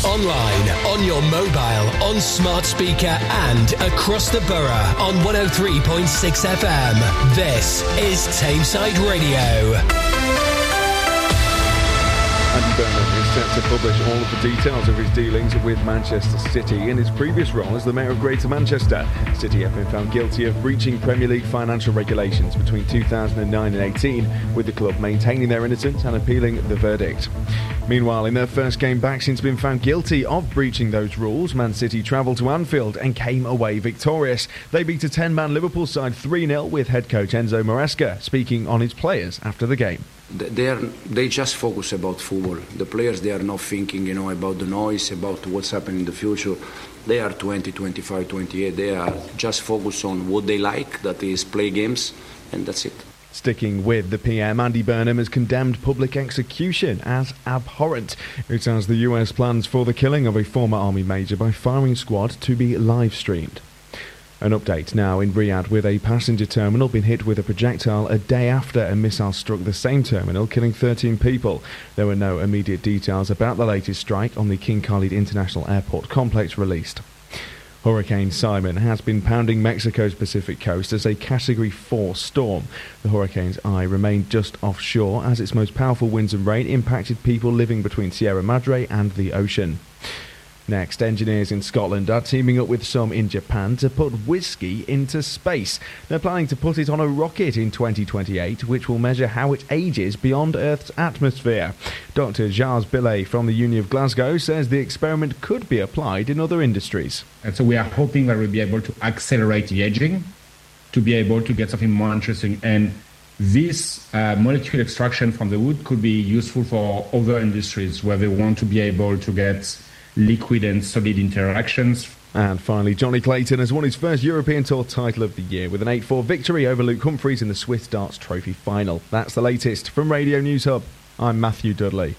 online, on your mobile, on smart speaker and across the borough on 103.6 FM. This is Tameside Radio. Andy Burnham is set to publish all of the details of his dealings with Manchester City in his previous role as the Mayor of Greater Manchester. City have been found guilty of breaching Premier League financial regulations between 2009 and 18, with the club maintaining their innocence and appealing the verdict. Meanwhile, in their first game back since being found guilty of breaching those rules, Man City travelled to Anfield and came away victorious. They beat a 10-man Liverpool side 3-0 with head coach Enzo Maresca speaking on his players after the game. They just focus about football. The players, they are not thinking, about the noise, about what's happening in the future. They are 20, 25, 28. They are just focused on what they like, that is play games, and that's it. Sticking with the PM, Andy Burnham has condemned public execution as abhorrent. It says the US plans for the killing of a former army major by firing squad to be live-streamed. An update now in Riyadh, with a passenger terminal being hit with a projectile a day after a missile struck the same terminal, killing 13 people. There were no immediate details about the latest strike on the King Khalid International Airport complex released. Hurricane Simon has been pounding Mexico's Pacific coast as a Category 4 storm. The hurricane's eye remained just offshore as its most powerful winds and rain impacted people living between Sierra Madre and the ocean. Next, engineers in Scotland are teaming up with some in Japan to put whiskey into space. They're planning to put it on a rocket in 2028, which will measure how it ages beyond Earth's atmosphere. Dr. Jars Billet from the Uni of Glasgow says the experiment could be applied in other industries. And so we are hoping that we'll be able to accelerate the aging, to be able to get something more interesting. And this molecule extraction from the wood could be useful for other industries where they want to be able to get liquid and solid interactions. And finally, Johnny Clayton has won his first European Tour title of the year with an 8-4 victory over Luke Humphreys in the Swiss Darts Trophy final. That's the latest from Radio News Hub. I'm Matthew Dudley.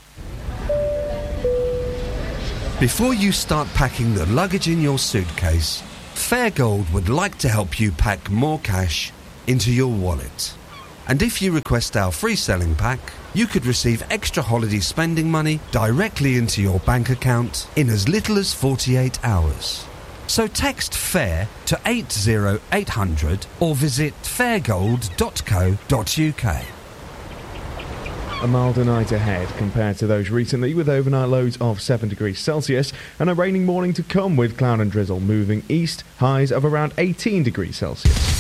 Before you start packing the luggage in your suitcase, Fairgold would like to help you pack more cash into your wallet. And if you request our free selling pack, you could receive extra holiday spending money directly into your bank account in as little as 48 hours. So text FAIR to 80800 or visit fairgold.co.uk. A milder night ahead compared to those recently, with overnight lows of 7 degrees Celsius, and a raining morning to come with cloud and drizzle moving east, highs of around 18 degrees Celsius.